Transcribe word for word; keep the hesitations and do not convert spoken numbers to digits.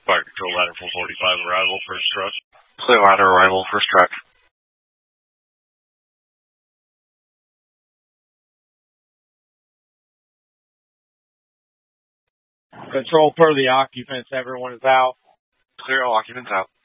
Fire Control Ladder four forty-five, arrival, first truck. Clear ladder, arrival, first truck. Control per the occupants, everyone is out. Clear all occupants out.